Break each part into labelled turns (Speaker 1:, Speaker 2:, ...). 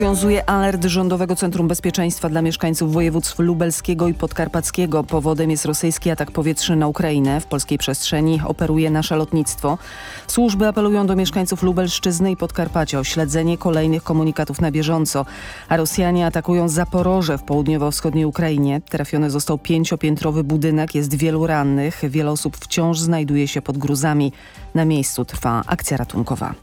Speaker 1: Obowiązuje alert Rządowego Centrum Bezpieczeństwa dla mieszkańców województw lubelskiego i podkarpackiego. Powodem jest rosyjski atak powietrzny na Ukrainę. W polskiej przestrzeni operuje nasze lotnictwo. Służby apelują do mieszkańców Lubelszczyzny i Podkarpacia o śledzenie kolejnych komunikatów na bieżąco. A Rosjanie atakują Zaporoże w południowo-wschodniej Ukrainie. Trafiony został 5-piętrowy budynek, jest wielu rannych. Wiele osób wciąż znajduje się pod gruzami. Na miejscu trwa akcja ratunkowa.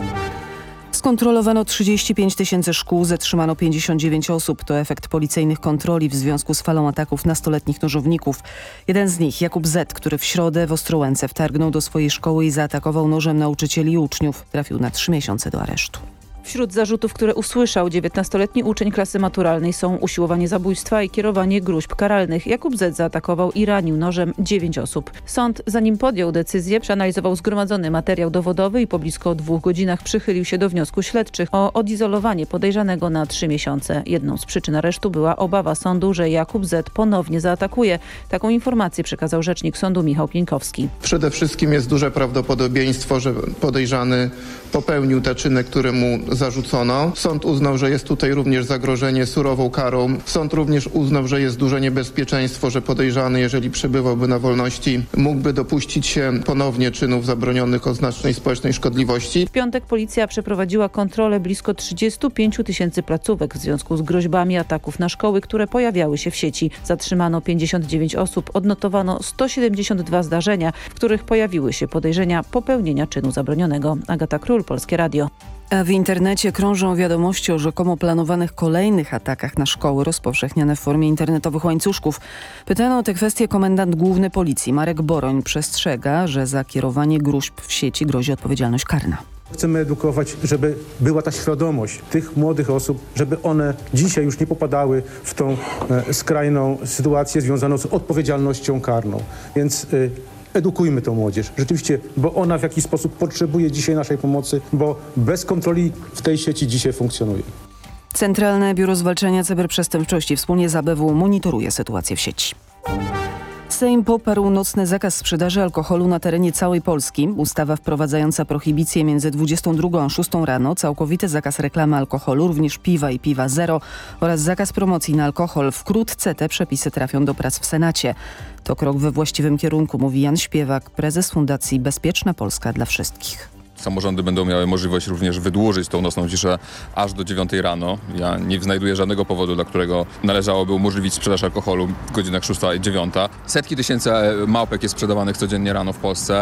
Speaker 1: Skontrolowano 35 000 szkół, zatrzymano 59 osób. To efekt policyjnych kontroli w związku z falą ataków nastoletnich nożowników. Jeden z nich, Jakub Z., który w środę w Ostrołęce wtargnął do swojej szkoły i zaatakował nożem nauczycieli i uczniów, trafił na 3 miesiące do aresztu.
Speaker 2: Wśród zarzutów, które usłyszał 19-letni uczeń klasy maturalnej, są usiłowanie zabójstwa i kierowanie gruźb karalnych. Jakub Z. zaatakował i ranił nożem 9 osób. Sąd, zanim podjął decyzję, przeanalizował zgromadzony materiał dowodowy i po blisko 2 godzinach przychylił się do wniosku śledczych o odizolowanie podejrzanego na 3 miesiące. Jedną z przyczyn aresztu była obawa sądu, że Jakub Z. ponownie zaatakuje. Taką informację przekazał rzecznik sądu Michał Pieńkowski.
Speaker 3: Przede wszystkim jest duże prawdopodobieństwo, że podejrzany popełnił te czyny, które mu zarzucono. Sąd uznał, że jest tutaj również zagrożenie surową karą. Sąd również uznał, że jest duże niebezpieczeństwo, że podejrzany, jeżeli przebywałby na wolności, mógłby dopuścić się ponownie czynów zabronionych o znacznej społecznej szkodliwości.
Speaker 2: W piątek policja przeprowadziła kontrolę blisko 35 000 placówek w związku z groźbami ataków na szkoły, które pojawiały się w sieci. Zatrzymano 59 osób, odnotowano 172 zdarzenia, w których pojawiły się podejrzenia popełnienia czynu zabronionego. Agata Król, Polskie Radio.
Speaker 1: A w internecie krążą wiadomości o rzekomo planowanych kolejnych atakach na szkoły rozpowszechniane w formie internetowych łańcuszków. Pytano o tę kwestię komendant główny policji Marek Boroń przestrzega, że za kierowanie gruźb w sieci grozi odpowiedzialność karna.
Speaker 4: Chcemy edukować, żeby była ta świadomość tych młodych osób, żeby one dzisiaj już nie popadały w tą skrajną sytuację związaną z odpowiedzialnością karną. Więc edukujmy tę młodzież, rzeczywiście, bo ona w jakiś sposób potrzebuje dzisiaj naszej pomocy, bo bez kontroli w tej sieci dzisiaj funkcjonuje.
Speaker 1: Centralne Biuro Zwalczania Cyberprzestępczości wspólnie z ABW monitoruje sytuację w sieci. Sejm poparł nocny zakaz sprzedaży alkoholu na terenie całej Polski. Ustawa wprowadzająca prohibicję między 22 a 6 rano, całkowity zakaz reklamy alkoholu, również piwa i piwa zero oraz zakaz promocji na alkohol. Wkrótce te przepisy trafią do prac w Senacie. To krok we właściwym kierunku, mówi Jan Śpiewak, prezes Fundacji Bezpieczna Polska dla Wszystkich.
Speaker 5: Samorządy będą miały możliwość również wydłużyć tą nocną ciszę aż do 9 rano. Ja nie znajduję żadnego powodu, dla którego należałoby umożliwić sprzedaż alkoholu w godzinach 6 i 9. Setki tysięcy małpek jest sprzedawanych codziennie rano w Polsce.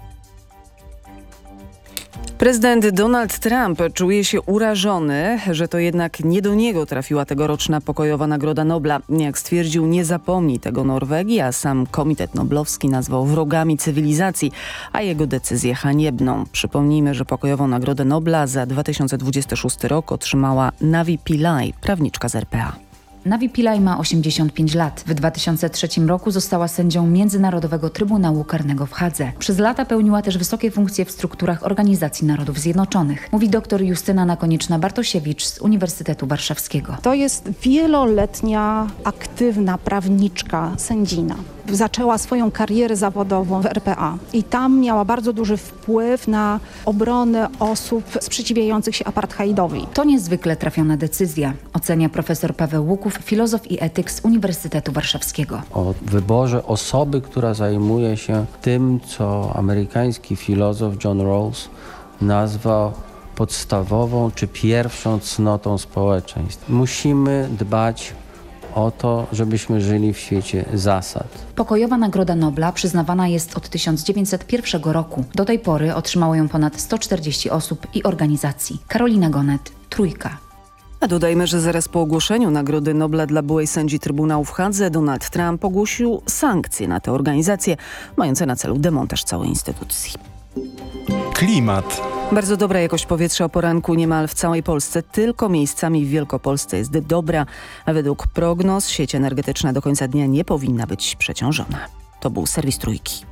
Speaker 1: Prezydent Donald Trump czuje się urażony, że to jednak nie do niego trafiła tegoroczna pokojowa Nagroda Nobla. Jak stwierdził, nie zapomni tego Norwegii, a sam Komitet Noblowski nazwał wrogami cywilizacji, a jego decyzję haniebną. Przypomnijmy, że pokojową Nagrodę Nobla za 2026 rok otrzymała Navi Pillay, prawniczka z RPA.
Speaker 6: Navi Pillay ma 85 lat. W 2003 roku została sędzią Międzynarodowego Trybunału Karnego w Hadze. Przez lata pełniła też wysokie funkcje w strukturach Organizacji Narodów Zjednoczonych. Mówi dr Justyna Nakonieczna-Bartosiewicz z Uniwersytetu Warszawskiego.
Speaker 7: To jest wieloletnia, aktywna prawniczka, sędzina. Zaczęła swoją karierę zawodową w RPA i tam miała bardzo duży wpływ na obronę osób sprzeciwiających się apartheidowi.
Speaker 6: To niezwykle trafiona decyzja, ocenia profesor Paweł Łuków, filozof i etyk z Uniwersytetu Warszawskiego.
Speaker 8: O wyborze osoby, która zajmuje się tym, co amerykański filozof John Rawls nazwał podstawową czy pierwszą cnotą społeczeństw. Musimy dbać o to, żebyśmy żyli w świecie zasad.
Speaker 6: Pokojowa Nagroda Nobla przyznawana jest od 1901 roku. Do tej pory otrzymało ją ponad 140 osób i organizacji. Karolina Gonet, Trójka.
Speaker 1: A dodajmy, że zaraz po ogłoszeniu Nagrody Nobla dla byłej sędzi Trybunału w Hadze Donald Trump ogłosił sankcje na tę organizację, mające na celu demontaż całej instytucji.
Speaker 9: Klimat.
Speaker 1: Bardzo dobra jakość powietrza o poranku niemal w całej Polsce, tylko miejscami w Wielkopolsce jest dobra, a według prognoz sieć energetyczna do końca dnia nie powinna być przeciążona. To był serwis Trójki.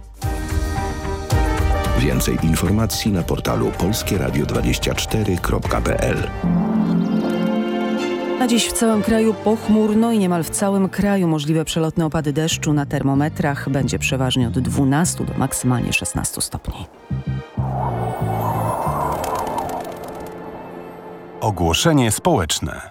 Speaker 10: Więcej informacji na portalu polskieradio24.pl.
Speaker 1: A dziś w całym kraju pochmurno i niemal w całym kraju możliwe przelotne opady deszczu. Na termometrach będzie przeważnie od 12 do maksymalnie 16 stopni.
Speaker 9: Ogłoszenie społeczne.